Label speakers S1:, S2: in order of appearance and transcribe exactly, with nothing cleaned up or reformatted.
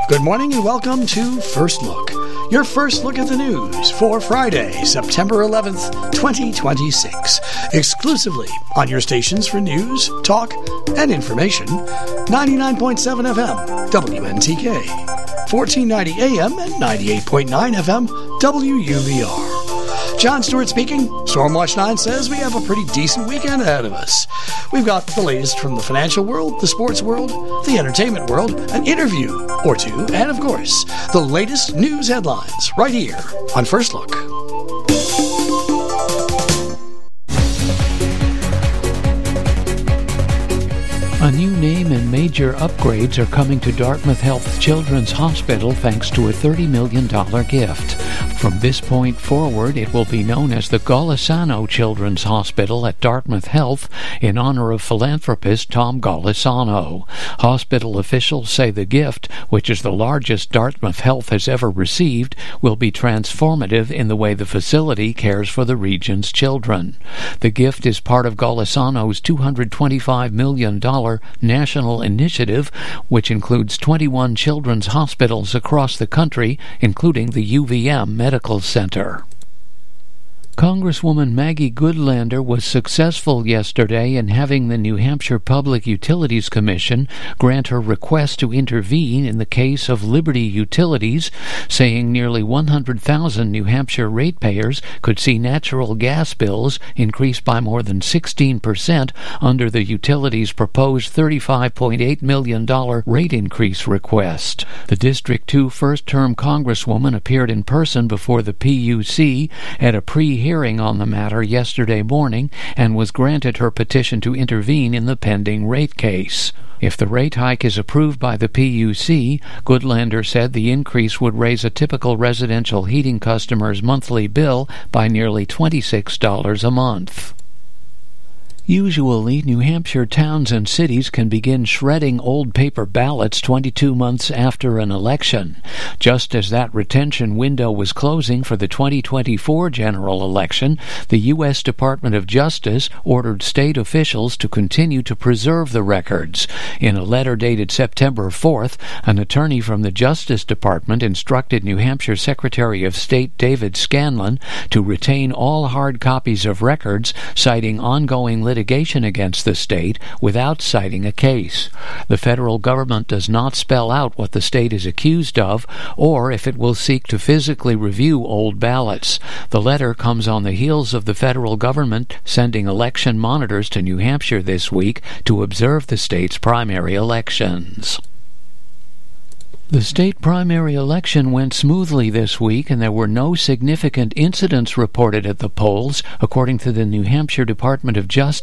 S1: Good morning and welcome to First Look, your first look at the news for Friday, September eleventh, twenty twenty-six, exclusively on your stations for news, talk, and information, ninety-nine point seven F M, W N T K, fourteen ninety A M and ninety-eight point nine F M, W U V R. John Stewart speaking. Stormwatch nine says we have a pretty decent weekend ahead of us. We've got the latest from the financial world, the sports world, the entertainment world, an interview or two, and of course, the latest news headlines right here on First Look.
S2: A new name and major upgrades are coming to Dartmouth Health Children's Hospital thanks to a thirty million dollars gift. From this point forward, it will be known as the Golisano Children's Hospital at Dartmouth Health in honor of philanthropist Tom Golisano. Hospital officials say the gift, which is the largest Dartmouth Health has ever received, will be transformative in the way the facility cares for the region's children. The gift is part of Golisano's two hundred twenty-five million dollars national initiative, which includes twenty-one children's hospitals across the country, including the U V M Medical Center. Congresswoman Maggie Goodlander was successful yesterday in having the New Hampshire Public Utilities Commission grant her request to intervene in the case of Liberty Utilities, saying nearly one hundred thousand New Hampshire ratepayers could see natural gas bills increase by more than sixteen percent under the utility's proposed thirty-five point eight million dollars rate increase request. The District two first-term Congresswoman appeared in person before the P U C at a pre hearing on the matter yesterday morning and was granted her petition to intervene in the pending rate case. If the rate hike is approved by the P U C, Goodlander said the increase would raise a typical residential heating customer's monthly bill by nearly twenty-six dollars a month. Usually, New Hampshire towns and cities can begin shredding old paper ballots twenty-two months after an election. Just as that retention window was closing for the twenty twenty-four general election, the U S Department of Justice ordered state officials to continue to preserve the records. In a letter dated September fourth, an attorney from the Justice Department instructed New Hampshire Secretary of State David Scanlon to retain all hard copies of records, citing ongoing litigation litigation against the state without citing a case. The federal government does not spell out what the state is accused of or if it will seek to physically review old ballots. The letter comes on the heels of the federal government sending election monitors to New Hampshire this week to observe the state's primary elections. The state primary election went smoothly this week, and there were no significant incidents reported at the polls, according to the New Hampshire Department of Justice.